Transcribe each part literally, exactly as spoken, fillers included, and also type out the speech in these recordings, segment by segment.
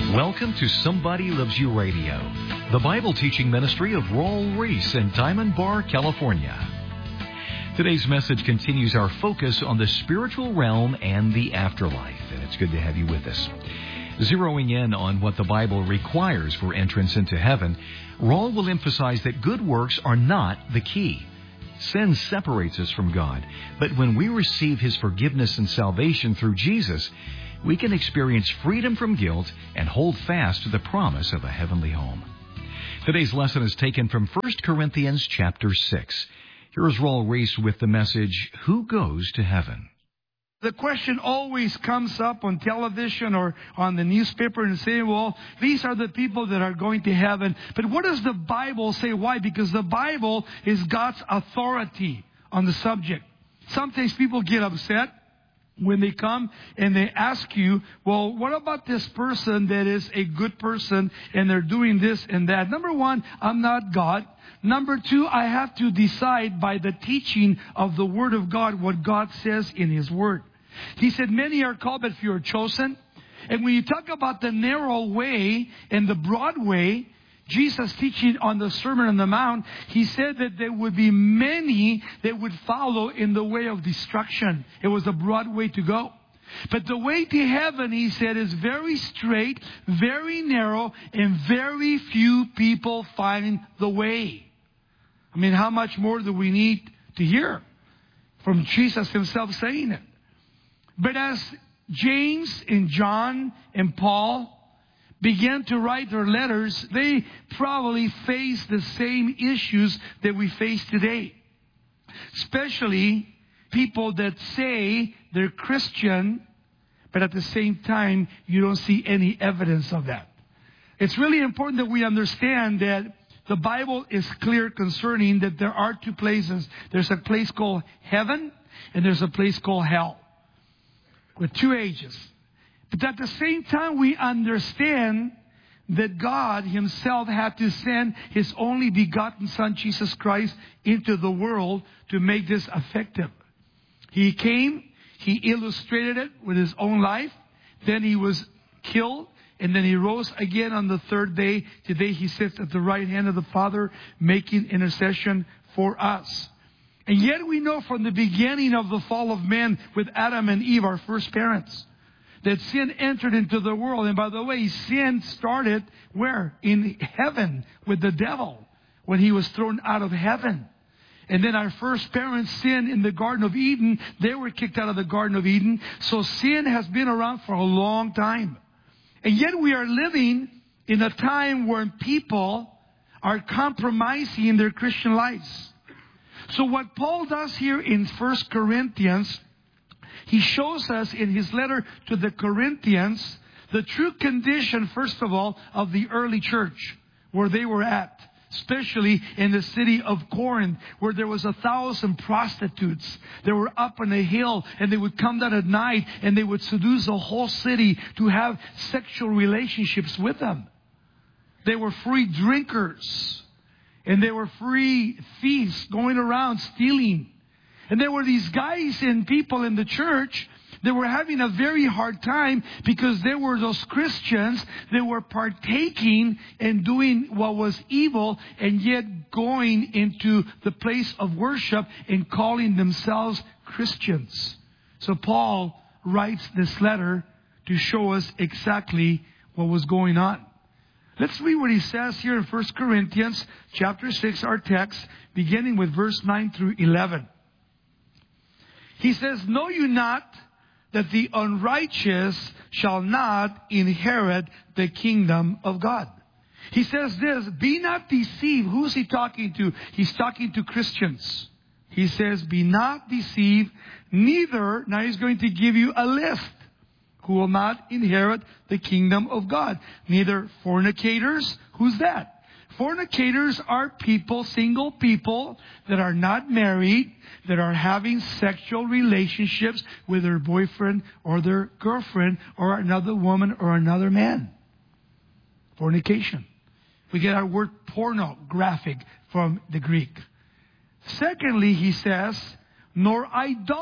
Welcome to Somebody Loves You Radio, the Bible teaching ministry of Raul Reese in Diamond Bar, California. Today's message continues our focus on the spiritual realm and the afterlife, and it's good to have you with us. Zeroing in on what the Bible requires for entrance into heaven, Raul will emphasize that good works are not the key. Sin separates us from God, but when we receive His forgiveness and salvation through Jesus, we can experience freedom from guilt and hold fast to the promise of a heavenly home. Today's lesson is taken from First Corinthians chapter six. Here's Raul Reese with the message, Who Goes to Heaven? The question always comes up on television or on the newspaper and say, well, these are the people that are going to heaven. But what does the Bible say? Why? Because the Bible is God's authority on the subject. Sometimes people get upset when they come and they ask you, well, what about this person that is a good person and they're doing this and that? Number one, I'm not God. Number two, I have to decide by the teaching of the Word of God what God says in His Word. He said, many are called, but few are chosen. And when you talk about the narrow way and the broad way, Jesus teaching on the Sermon on the Mount, He said that there would be many that would follow in the way of destruction. It was a broad way to go. But the way to heaven, He said, is very straight, very narrow, and very few people find the way. I mean, how much more do we need to hear from Jesus Himself saying it? But as James and John and Paul began to write their letters, they probably faced the same issues that we face today. Especially people that say they're Christian, but at the same time, you don't see any evidence of that. It's really important that we understand that the Bible is clear concerning that there are two places. There's a place called heaven, and there's a place called hell, with two H's. But at the same time, we understand that God Himself had to send His only begotten Son, Jesus Christ, into the world to make this effective. He came, He illustrated it with His own life, then He was killed, and then He rose again on the third day. Today He sits at the right hand of the Father, making intercession for us. And yet we know from the beginning of the fall of man with Adam and Eve, our first parents, that sin entered into the world. And by the way, sin started where? In heaven with the devil when he was thrown out of heaven. And then our first parents sinned in the Garden of Eden. They were kicked out of the Garden of Eden. So sin has been around for a long time. And yet we are living in a time where people are compromising in their Christian lives. So what Paul does here in First Corinthians, he shows us in his letter to the Corinthians the true condition, first of all, of the early church, where they were at, especially in the city of Corinth, where there was a thousand prostitutes. They were up on a hill, and they would come down at night, and they would seduce the whole city to have sexual relationships with them. They were free drinkers, and they were free thieves going around stealing. And there were these guys and people in the church that were having a very hard time because there were those Christians that were partaking and doing what was evil and yet going into the place of worship and calling themselves Christians. So Paul writes this letter to show us exactly what was going on. Let's read what he says here in First Corinthians chapter six, our text, beginning with verse nine through eleven. He says, know you not that the unrighteous shall not inherit the kingdom of God. He says this, be not deceived. Who's he talking to? He's talking to Christians. He says, be not deceived, neither, now he's going to give you a list, who will not inherit the kingdom of God. Neither fornicators, who's that? Fornicators are people, single people that are not married, that are having sexual relationships with their boyfriend or their girlfriend or another woman or another man. Fornication. We get our word pornographic from the Greek. Secondly, he says, nor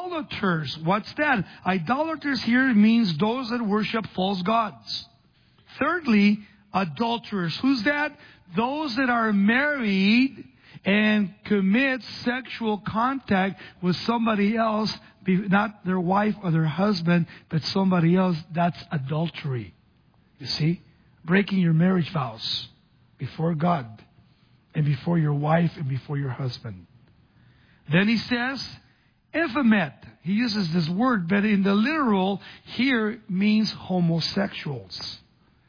idolaters. What's that? Idolaters here means those that worship false gods. thirdly, adulterers. Who's that? Those that are married and commit sexual contact with somebody else, not their wife or their husband, but somebody else. That's adultery. You see? Breaking your marriage vows before God and before your wife and before your husband. Then he says, Ephemet. He uses this word, but in the literal here means homosexuals.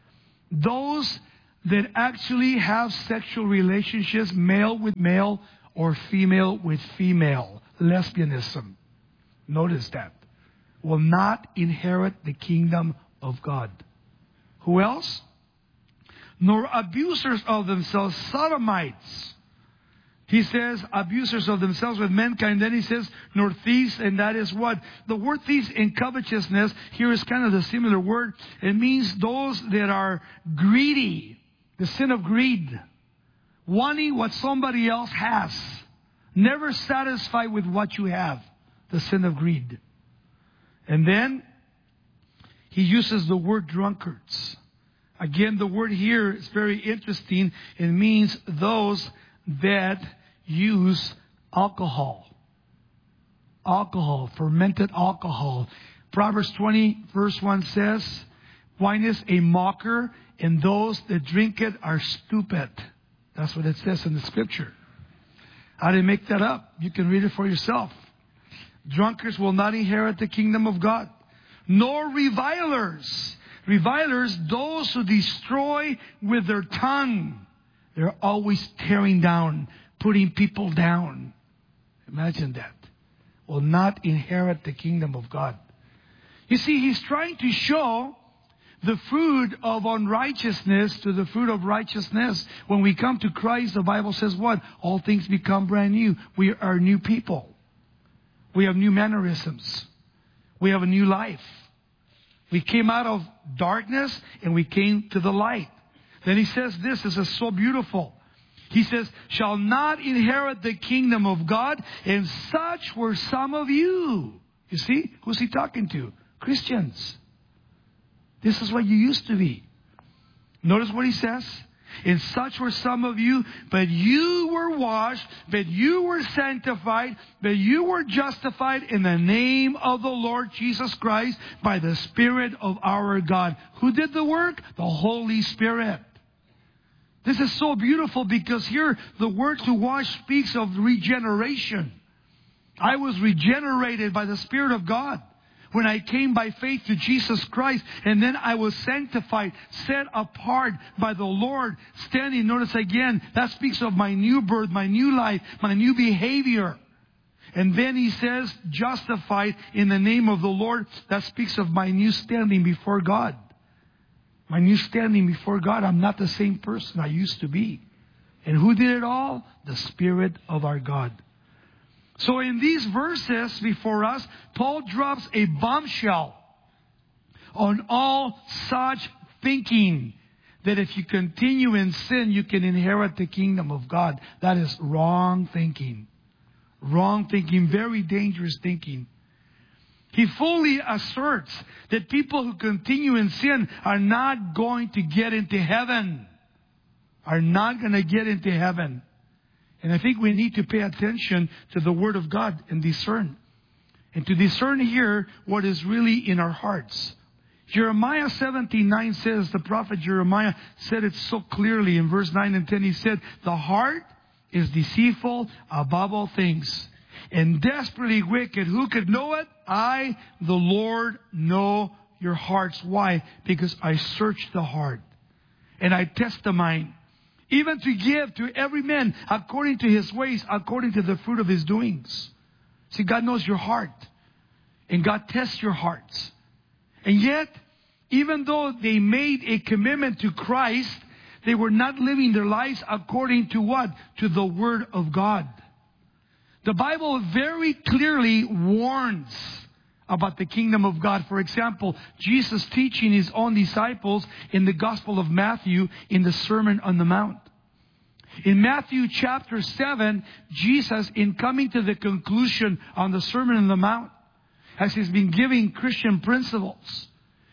Those that actually have sexual relationships, male with male or female with female. Lesbianism. Notice that. Will not inherit the kingdom of God. Who else? Nor abusers of themselves, sodomites. He says abusers of themselves with mankind. Then he says nor thieves, and that is what? The word thieves in covetousness here is kind of the similar word. It means those that are greedy. The sin of greed. Wanting what somebody else has. Never satisfied with what you have. The sin of greed. And then he uses the word drunkards. Again, the word here is very interesting. It means those that use alcohol. Alcohol, fermented alcohol. Proverbs twenty verse one says, wine is a mocker, and those that drink it are stupid. That's what it says in the scripture. I didn't make that up. You can read it for yourself. Drunkards will not inherit the kingdom of God. Nor revilers. Revilers, those who destroy with their tongue. They're always tearing down, putting people down. Imagine that. Will not inherit the kingdom of God. You see, he's trying to show the fruit of unrighteousness to the fruit of righteousness. When we come to Christ, the Bible says what? All things become brand new. We are new people. We have new mannerisms. We have a new life. We came out of darkness and we came to the light. Then he says this, this is so beautiful. He says, shall not inherit the kingdom of God, and such were some of you. You see? Who's he talking to? Christians. This is what you used to be. Notice what he says. And such were some of you, but you were washed, but you were sanctified, but you were justified in the name of the Lord Jesus Christ by the Spirit of our God. Who did the work? The Holy Spirit. This is so beautiful because here the word to wash speaks of regeneration. I was regenerated by the Spirit of God when I came by faith to Jesus Christ, and then I was sanctified, set apart by the Lord, standing. Notice again, that speaks of my new birth, my new life, my new behavior. And then he says, justified in the name of the Lord. That speaks of my new standing before God. My new standing before God. I'm not the same person I used to be. And who did it all? The Spirit of our God. So in these verses before us, Paul drops a bombshell on all such thinking that if you continue in sin, you can inherit the kingdom of God. That is wrong thinking. Wrong thinking, very dangerous thinking. He fully asserts that people who continue in sin are not going to get into heaven. Are not going to get into heaven. And I think we need to pay attention to the Word of God and discern. And to discern here what is really in our hearts. Jeremiah seventeen nine says, the prophet Jeremiah said it so clearly in verse nine and ten. He said, the heart is deceitful above all things and desperately wicked. Who could know it? I, the Lord, know your hearts. Why? Because I search the heart and I test the mind. Even to give to every man according to his ways, according to the fruit of his doings. See, God knows your heart. And God tests your hearts. And yet, even though they made a commitment to Christ, they were not living their lives according to what? To the Word of God. The Bible very clearly warns about the kingdom of God. For example, Jesus teaching his own disciples in the Gospel of Matthew in the Sermon on the Mount. In Matthew chapter seven, Jesus, in coming to the conclusion on the Sermon on the Mount, as he's been giving Christian principles,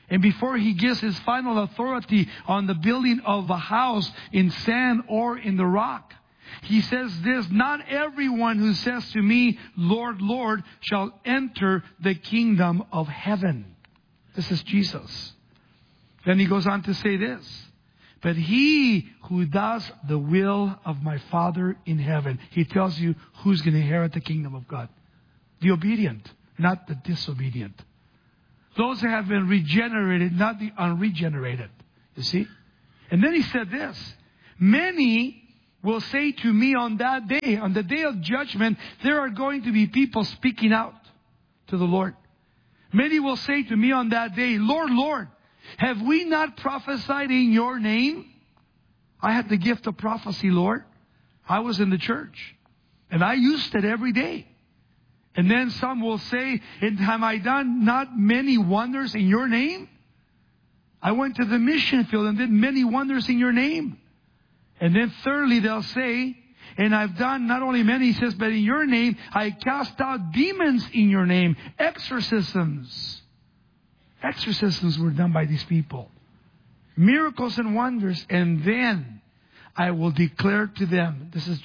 And before he gives his final authority on the building of a house in sand or in the rock, he says this, not everyone who says to me, Lord, Lord, shall enter the kingdom of heaven. This is Jesus. Then he goes on to say this, but he who does the will of my Father in heaven. He tells you who's going to inherit the kingdom of God. The obedient, not the disobedient. Those who have been regenerated, not the unregenerated. You see? And then he said this, many will say to me on that day, on the day of judgment, there are going to be people speaking out to the Lord. Many will say to me on that day, Lord, Lord, have we not prophesied in your name? I had the gift of prophecy, Lord. I was in the church. And I used it every day. And then some will say, and have I done not many wonders in your name? I went to the mission field and did many wonders in your name. And then thirdly, they'll say, and I've done not only many, he says, but in your name, I cast out demons in your name. Exorcisms. Exorcisms were done by these people. Miracles and wonders. And then I will declare to them, this is